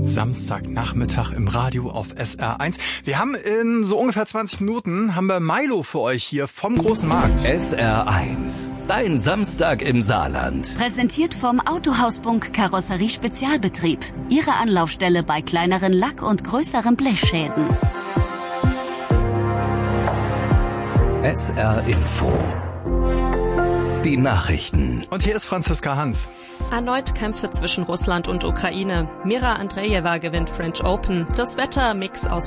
Samstagnachmittag im Radio auf SR1. Wir haben in so ungefähr 20 Minuten haben wir Milo für euch hier vom Großen Markt. SR1, dein Samstag im Saarland. Präsentiert vom Autohaus-Bunk Karosserie Spezialbetrieb. Ihre Anlaufstelle bei kleineren Lack- und größeren Blechschäden. SR Info. Die Nachrichten. Und hier ist Franziska Hans. Erneut Kämpfe zwischen Russland und Ukraine. Mira Andreeva gewinnt French Open. Das Wetter Mix aus